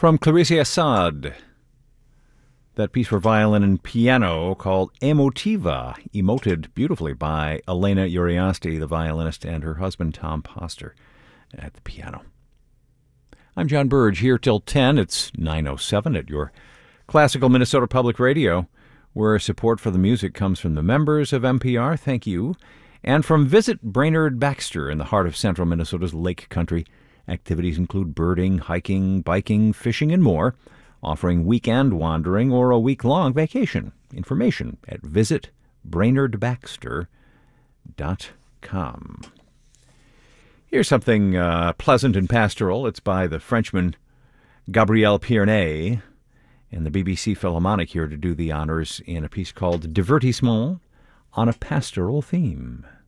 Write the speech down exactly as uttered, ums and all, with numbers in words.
From Clarice Assad, that piece for violin and piano called Emotiva, emoted beautifully by Elena Uriasti, the violinist, and her husband Tom Poster at the piano. I'm John Burge, here till ten. It's nine oh seven at your Classical Minnesota Public Radio, where support for the music comes from the members of M P R, thank you, and from Visit Brainerd Baxter in the heart of central Minnesota's Lake Country. Activities include birding, hiking, biking, fishing, and more, offering weekend wandering or a week-long vacation. Information at visit brainerd baxter dot com. Here's something uh, pleasant and pastoral. It's by the Frenchman Gabriel Pierné, and the B B C Philharmonic here to do the honors in a piece called Divertissement on a Pastoral Theme.